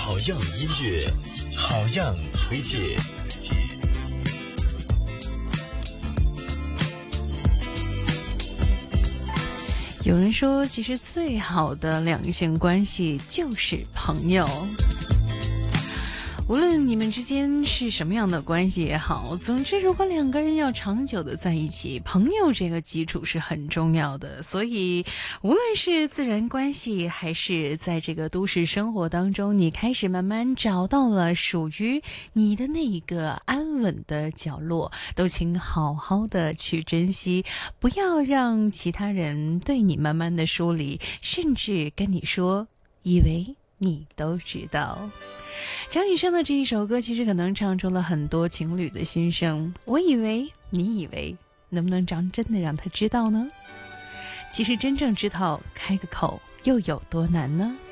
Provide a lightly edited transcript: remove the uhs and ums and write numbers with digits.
好样音乐，好样推荐。 有人说，其实最好的两性关系就是朋友。无论你们之间是什么样的关系也好，总之如果两个人要长久的在一起，朋友这个基础是很重要的。所以无论是自然关系还是在这个都市生活当中，你开始慢慢找到了属于你的那一个安稳的角落，都请好好的去珍惜，不要让其他人对你慢慢的疏离，甚至跟你说以为你都知道。张雨生的这一首歌其实可能唱出了很多情侣的心声，我以为你以为，能不能真的让他知道呢？其实真正知道开个口又有多难呢？